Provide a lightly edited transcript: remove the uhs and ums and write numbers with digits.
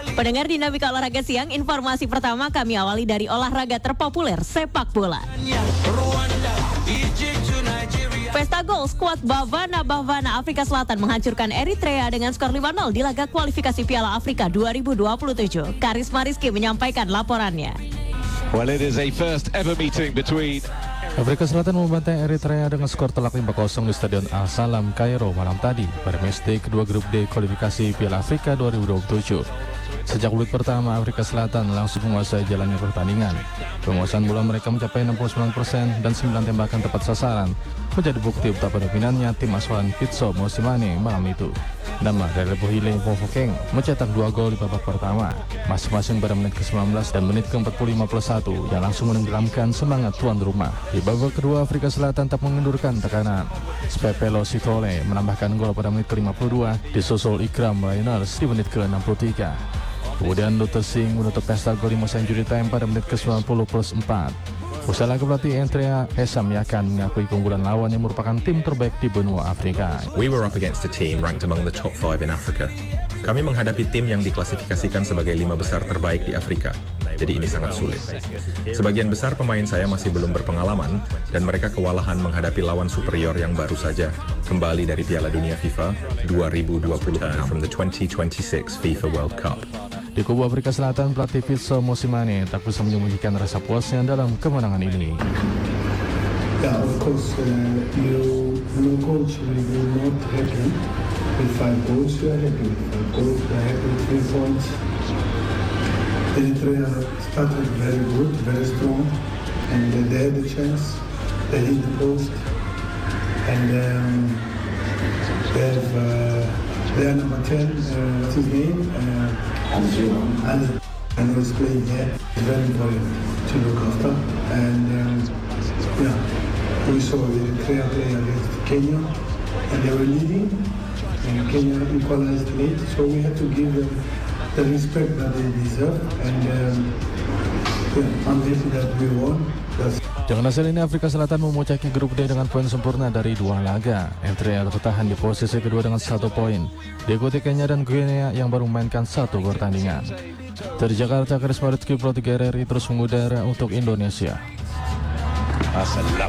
Pendengar Dinamika Olahraga Siang, informasi pertama kami awali dari olahraga terpopuler, sepak bola. Pesta gol skuad Bafana Afrika Selatan menghancurkan Eritrea dengan skor 5-0 di laga kualifikasi Piala Afrika 2027. Karisma Rizky menyampaikan laporannya. Well, it is a first ever meeting between Afrika Selatan membantai Eritrea dengan skor telak 5-0 di Stadion Al-Salam, Kairo malam tadi pada match day kedua grup D kualifikasi Piala Afrika 2027. Sejak menit pertama, Afrika Selatan langsung menguasai jalannya pertandingan. Penguasaan bola mereka mencapai 69% dan 9 tembakan tepat sasaran, menjadi bukti betapa dominannya tim asuhan Pitso Mosimane malam itu. Nama dari Bohile Mofokeng mencetak 2 gol di babak pertama, masing-masing pada menit ke-19 dan menit ke-45+1 yang langsung menenggelamkan semangat tuan rumah. Di babak kedua, Afrika Selatan tak mengendurkan tekanan. Spepelo Sitole menambahkan gol pada menit ke-52, disusul Ikram Rainers di menit ke-63. Kemudian Luther Singh menutup pesta gol di masa injury time pada menit ke-90+4. Usai laga, pelatih Eritrea Hesam Yakan mengakui keunggulan lawan yang merupakan tim terbaik di benua Afrika. We were up against a team ranked among the top 5 in Africa. Kami menghadapi tim yang diklasifikasikan sebagai 5 besar terbaik di Afrika. Jadi ini sangat sulit. Sebagian besar pemain saya masih belum berpengalaman dan mereka kewalahan menghadapi lawan superior yang baru saja kembali dari Piala Dunia FIFA 2026 from the 2026 FIFA World Cup. Di kubu Afrika Selatan, pelatih Pitso Mosimane tak bisa menyembunyikan rasa puasnya dalam kemenangan ini. Yeah, of course, no coach will be not happy with 5 goals. We are happy with 5 goals. We are happy with 3 points. Eritrea started very good, very strong, and they had the chance. They hit the post, and they have their number 10. What's his name? Ali. And he's playing here. It's very important to look after. And yeah, we saw Eritrea play against Kenya, and they were leading, and Kenya equalized late. So we had to give them the respect that they deserve. And yeah, I'm happy that we won. Dengan hasil ini, Afrika Selatan memuncaki grup D dengan poin sempurna dari 2 laga. Eritrea bertahan di posisi kedua dengan 1 poin, diikuti Kenya dan Guinea yang baru memainkan 1 pertandingan. Dari Jakarta, Karisma Rizky, Pro 3 RRI terus mengudara untuk Indonesia. That's a